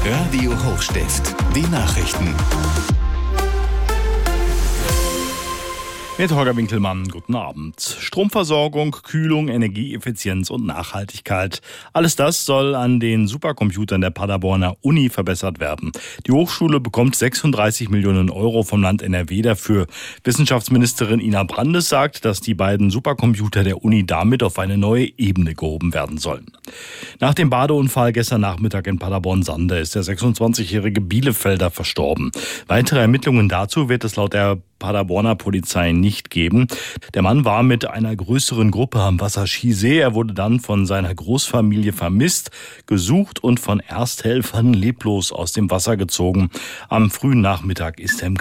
Radio Hochstift, die Nachrichten. Mit Holger Winkelmann, guten Abend. Stromversorgung, Kühlung, Energieeffizienz und Nachhaltigkeit. Alles das soll an den Supercomputern der Paderborner Uni verbessert werden. Die Hochschule bekommt 36 Millionen Euro vom Land NRW dafür. Wissenschaftsministerin Ina Brandes sagt, dass die beiden Supercomputer der Uni damit auf eine neue Ebene gehoben werden sollen. Nach dem Badeunfall gestern Nachmittag in Paderborn-Sande ist der 26-jährige Bielefelder verstorben. Weitere Ermittlungen dazu wird es laut der Paderborner Polizei nicht geben. Der Mann war mit einer größeren Gruppe am Wasserskisee. Er wurde dann von seiner Großfamilie vermisst, gesucht und von Ersthelfern leblos aus dem Wasser gezogen. Am frühen Nachmittag ist er im